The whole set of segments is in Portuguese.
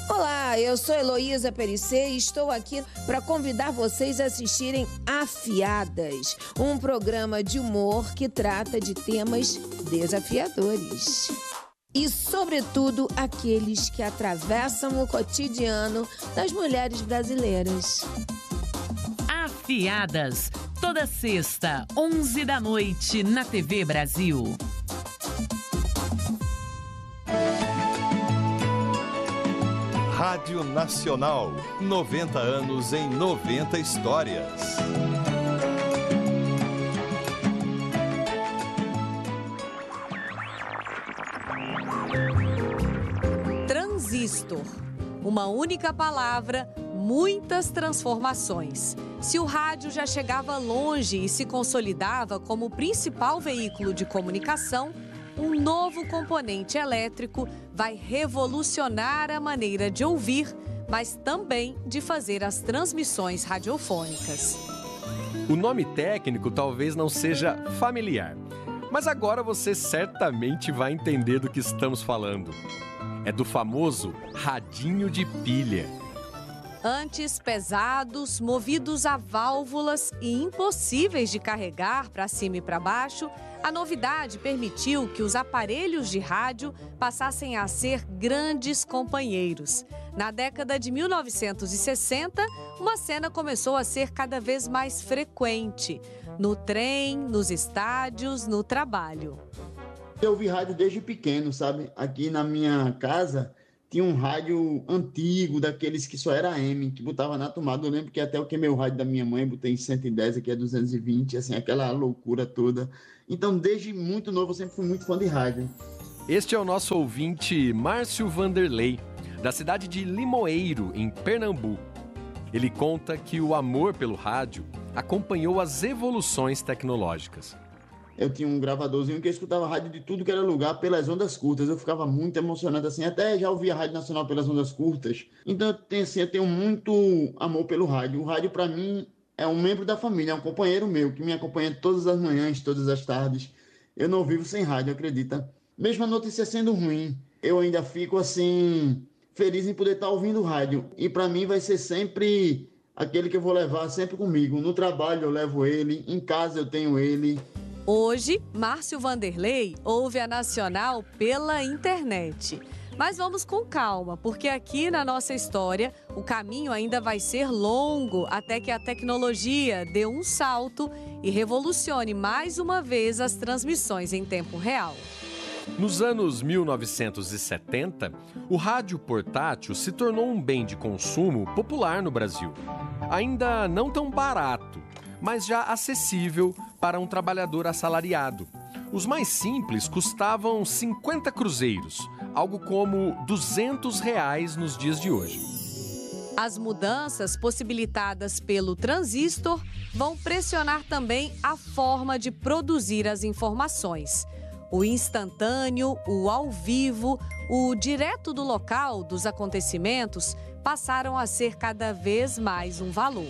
Olá, eu sou Heloísa Perissé e estou aqui para convidar vocês a assistirem Afiadas, um programa de humor que trata de temas desafiadores. E, sobretudo, aqueles que atravessam o cotidiano das mulheres brasileiras. Afiadas, toda sexta, 11 da noite, na TV Brasil. Rádio Nacional, 90 anos em 90 histórias. Transistor. Uma única palavra, muitas transformações. Se o rádio já chegava longe e se consolidava como o principal veículo de comunicação, um novo componente elétrico vai revolucionar a maneira de ouvir, mas também de fazer as transmissões radiofônicas. O nome técnico talvez não seja familiar, mas agora você certamente vai entender do que estamos falando. É do famoso radinho de pilha. Antes pesados, movidos a válvulas e impossíveis de carregar para cima e para baixo, a novidade permitiu que os aparelhos de rádio passassem a ser grandes companheiros. Na década de 1960, uma cena começou a ser cada vez mais frequente. No trem, nos estádios, no trabalho. Eu ouvi rádio desde pequeno, sabe? Aqui na minha casa tinha um rádio antigo, daqueles que só era AM, que botava na tomada. Eu lembro que até eu queimei o rádio da minha mãe, botei em 110, aqui é 220, assim, aquela loucura toda. Então, desde muito novo, eu sempre fui muito fã de rádio. Este é o nosso ouvinte Márcio Vanderlei, da cidade de Limoeiro, em Pernambuco. Ele conta que o amor pelo rádio acompanhou as evoluções tecnológicas. Eu tinha um gravadorzinho que eu escutava rádio de tudo que era lugar pelas ondas curtas. Eu ficava muito emocionado, assim, até já ouvia a Rádio Nacional pelas ondas curtas. Então, eu tenho muito amor pelo rádio. O rádio, para mim, é um membro da família, é um companheiro meu, que me acompanha todas as manhãs, todas as tardes. Eu não vivo sem rádio, acredita? Mesmo a notícia sendo ruim, eu ainda fico, assim, feliz em poder estar ouvindo rádio. E para mim vai ser sempre aquele que eu vou levar sempre comigo. No trabalho eu levo ele, em casa eu tenho ele. Hoje, Márcio Vanderlei ouve a Nacional pela internet. Mas vamos com calma, porque aqui na nossa história o caminho ainda vai ser longo até que a tecnologia dê um salto e revolucione mais uma vez as transmissões em tempo real. Nos anos 1970, o rádio portátil se tornou um bem de consumo popular no Brasil. Ainda não tão barato, mas já acessível para um trabalhador assalariado. Os mais simples custavam 50 cruzeiros, algo como R$200 nos dias de hoje. As mudanças possibilitadas pelo transistor vão pressionar também a forma de produzir as informações. O instantâneo, o ao vivo, o direto do local dos acontecimentos passaram a ser cada vez mais um valor.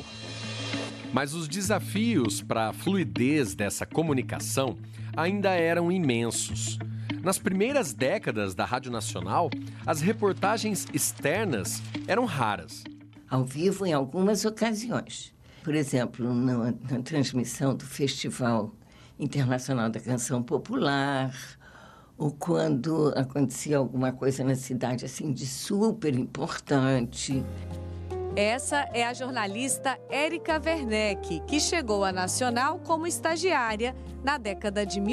Mas os desafios para a fluidez dessa comunicação ainda eram imensos. Nas primeiras décadas da Rádio Nacional, as reportagens externas eram raras. Ao vivo em algumas ocasiões. Por exemplo, na transmissão do Festival Internacional da Canção Popular, ou quando acontecia alguma coisa na cidade assim de super importante. Essa é a jornalista Érica Werneck, que chegou à Nacional como estagiária na década de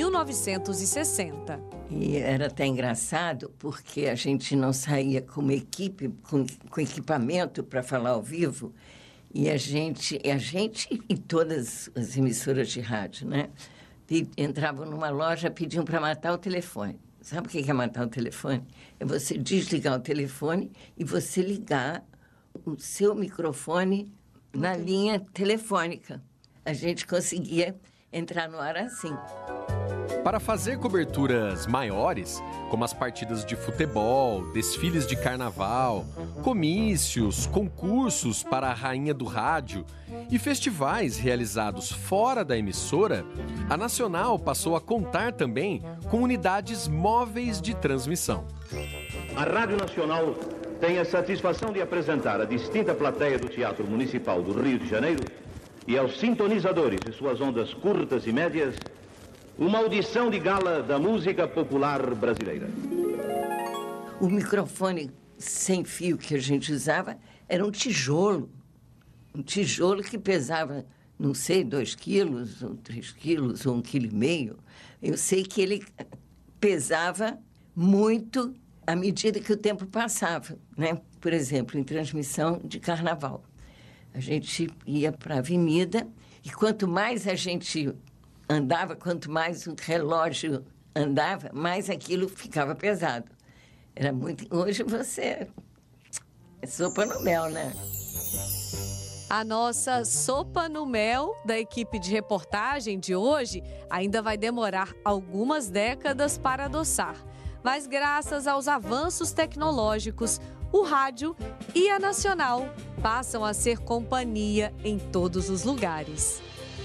1960. E era até engraçado porque a gente não saía como equipe, com equipamento para falar ao vivo, e a gente e todas as emissoras de rádio, né? Entravam numa loja, pediam para matar o telefone. Sabe o que é matar o telefone? É você desligar o telefone e você ligar o seu microfone na linha telefônica. A gente conseguia entrar no ar assim. Para fazer coberturas maiores, como as partidas de futebol, desfiles de carnaval, comícios, concursos para a rainha do rádio e festivais realizados fora da emissora, a Nacional passou a contar também com unidades móveis de transmissão. A Rádio Nacional tenho a satisfação de apresentar à distinta plateia do Teatro Municipal do Rio de Janeiro e aos sintonizadores de suas ondas curtas e médias, uma audição de gala da música popular brasileira. O microfone sem fio que a gente usava era um tijolo que pesava, não sei, 2 quilos, ou 3 quilos, ou 1,5 quilo. Eu sei que ele pesava muito à medida que o tempo passava, né? Por exemplo, em transmissão de carnaval. A gente ia para a avenida e quanto mais a gente andava, quanto mais o relógio andava, mais aquilo ficava pesado. Era muito... Hoje você é sopa no mel, né? A nossa sopa no mel da equipe de reportagem de hoje ainda vai demorar algumas décadas para adoçar. Mas graças aos avanços tecnológicos, o rádio e a Nacional passam a ser companhia em todos os lugares.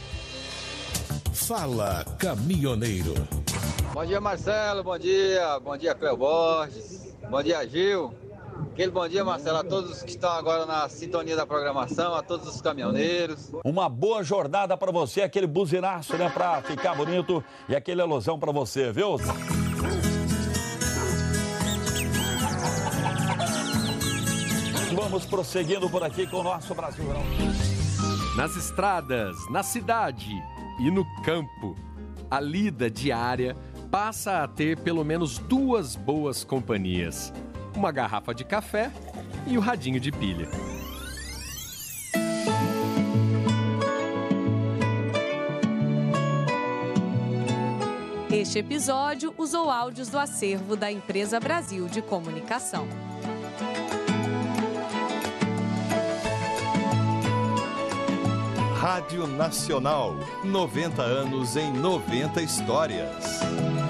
Fala, caminhoneiro. Bom dia, Marcelo. Bom dia, Cleo Borges. Bom dia, Gil. Aquele bom dia, Marcelo, a todos que estão agora na sintonia da programação, a todos os caminhoneiros. Uma boa jornada para você, aquele buzinaço, né, para ficar bonito e aquele alusão para você, viu? Vamos prosseguindo por aqui com o nosso Brasil. Nas estradas, na cidade e no campo, a lida diária passa a ter pelo menos 2 boas companhias. Uma garrafa de café e o radinho de pilha. Este episódio usou áudios do acervo da Empresa Brasil de Comunicação. Rádio Nacional, 90 anos em 90 histórias.